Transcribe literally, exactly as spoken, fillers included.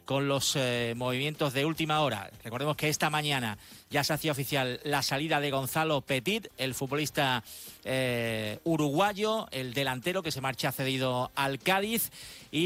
con los eh, movimientos de última hora. Recordemos que esta mañana ya se hacía oficial la salida de Gonzalo Petit, el futbolista eh, uruguayo, el delantero que se marcha cedido al Cádiz. Y